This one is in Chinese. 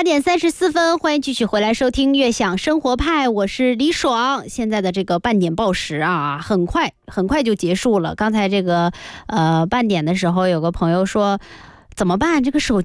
8点34分，欢迎继续回来收听悦享生活派，我是李爽。现在的这个半点报时啊，很快就结束了。刚才这个半点的时候，有个朋友说怎么办？这个手